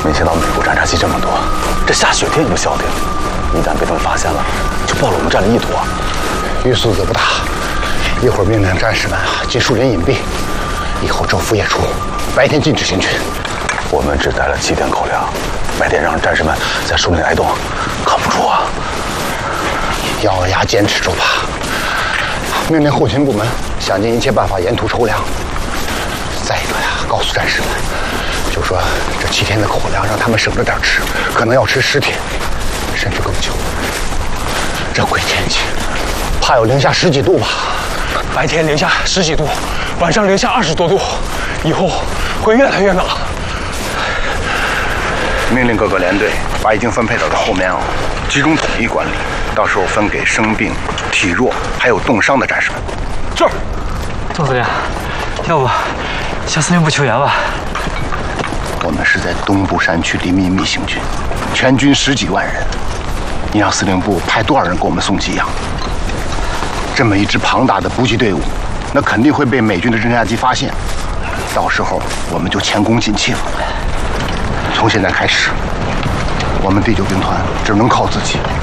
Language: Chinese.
没想到美国侦察机这么多，这下雪天也就消停，一旦被他们发现了，就暴露我们战略意图啊！ 玉素子不大，一会儿命令战士们进树林隐蔽，以后昼伏夜出，白天禁止行军。 我们只带了7点口粮，白天让战士们在树林挨冻，靠不住啊！ 咬牙坚持住吧。命令后勤部门想尽一切办法沿途筹粮。再一个呀，告诉战士们，就说这7天的口粮让他们省着点吃，可能要吃10天，甚至更久。这鬼天气，怕有零下10几度吧？ 白天零下10几度，晚上零下20多度，以后会越来越冷。 命令各个连队把已经分配到的厚棉袄集中统一管理，到时候分给生病、体弱还有冻伤的战士们。 是。 董司令，要不向司令部求援吧？ 我们是在东部山区里秘密行军，全军10几万人，你让司令部派多少人给我们送给养？这么一支庞大的补给队伍，那肯定会被美军的侦察机发现，到时候我们就前功尽弃了。从现在开始，我们第9兵团只能靠自己。